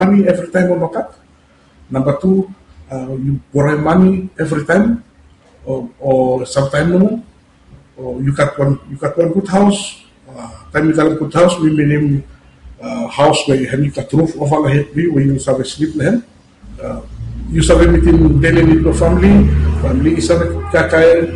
money every time or not. Number two, you borrow money every time, or sometime no. Or you got one good house. Time you got a good house, we mean house where you have got roof over the head, where you have a sleep land. You have meeting daily need of family is a kakay,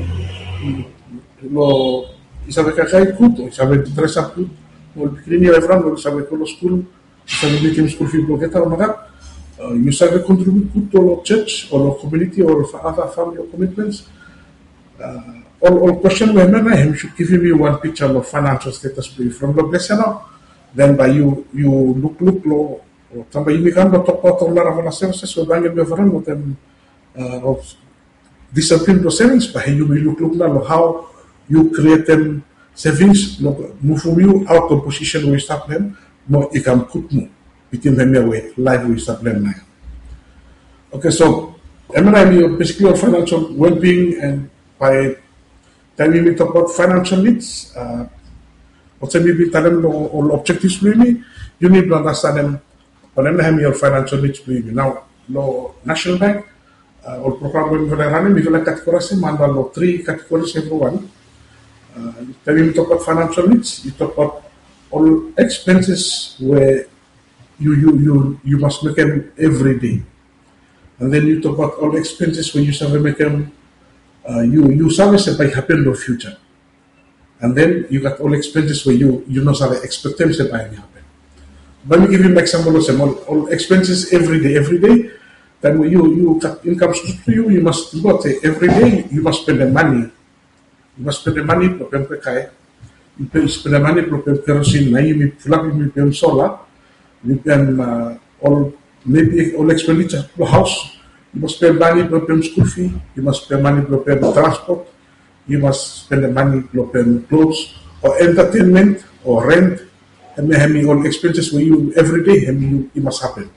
no, is a kakay good, is a dress up good. Well, beginning everyone will have a school, is a meeting school fee block or not. You have contribute good to our church or our community or other family commitments. All question we have should give me one picture of financial status from the blessing now. Then by you look low or somebody you become the top part of our services so bang it over with them of discipline the savings but you will look now how you create them savings move from you out of position where you start them no you can put more between them away life we start them now. Okay, so MRI basically on financial well-being and by time we talk about financial needs, what's maybe tell them all objectives maybe, you need to understand them when them your financial needs maybe. Now, no National Bank, or program when we're running, we will categorize mandal three categories everyone. Time we talk about financial needs, you talk about all expenses where you must make them every day. And then you talk about all expenses where you have to make them you service by happen in the future. And then you got all expenses where you know how to expect them to happen. Let me give you an example of all expenses every day. Then when you got income to you must say every day you must spend the money. You must spend the money for pay. You spend the money for kerosene, you pay solar, you pay all expenditure to the house. You must spend money to pay school fee. You must spend money to pay transport. You must spend the money to pay clothes or entertainment or rent. And having all expenses for you every day. You must happen.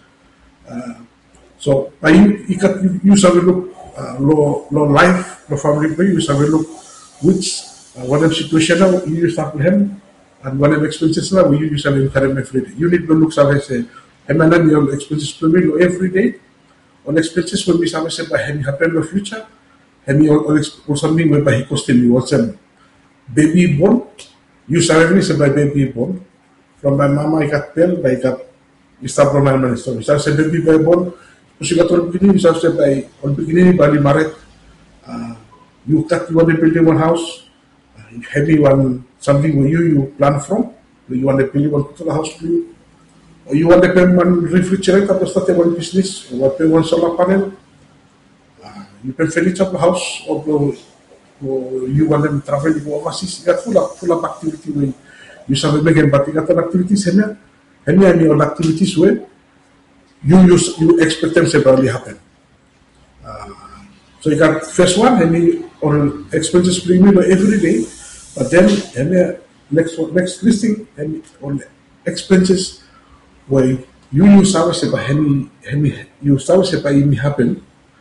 So by you have a look low life, low family. You have a look which whatever situation now you start with him and whatever expenses now you use have income every day. You need to look as I say. And then your expenses to me every day. All expenses will be serviced by having happen in the future. Having or something whereby he costing you what's baby born. You service by baby born. From my mama I got paid, I got you start from my money. So you say baby by born, you got all beginning, you say by all beginning by married. You want to build one house, having one something where you plan from, you want to build one to the house to you. Or you want to pay one refrigerator to start one business, or pay one solar panel, you pay furniture of the house, or you want them traveling overseas, you got full of activity where you have make but you got activities any all activities where you expect them to probably happen. So you got first one, any all expenses premium every day, but then any next listing, any all expenses where you use service by you service by me happen,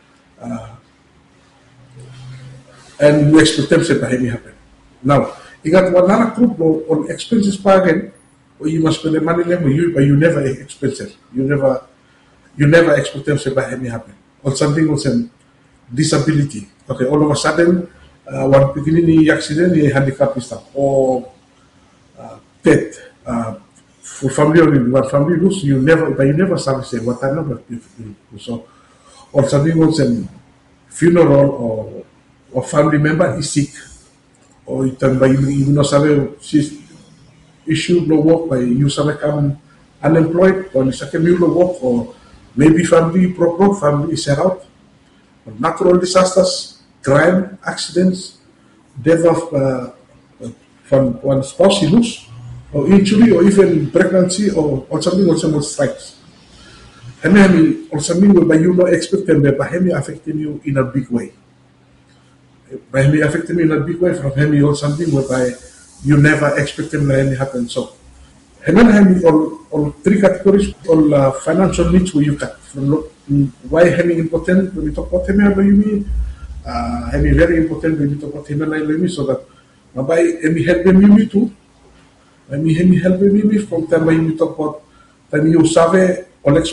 and you expect them to by me happen. Now you got one other group on expenses bargain where you must spend the money them but you never expenses. You never expect them to by me happen. Or something was a disability. Okay, all of a sudden one beginning accident handicap stuff or death. For family only, one family lose, you never service what I know but so or something was a funeral or family member is sick or you by you know sabe issue no work by you sabe come unemployed or you sabe no work or maybe family broke family is out or natural disasters, crime, accidents, death of from one spouse you lose or injury or even pregnancy or something also strikes. And then or something whereby you don't expect them by him affecting you in a big way. By him affecting you in a big way from him or something whereby you never expect them to happen. So and then all three categories, all financial needs where you cut from why having important when we talk about him you mean having very important when we talk about him and so that by any help them me too. I mean, help me from time when you talk about time you save o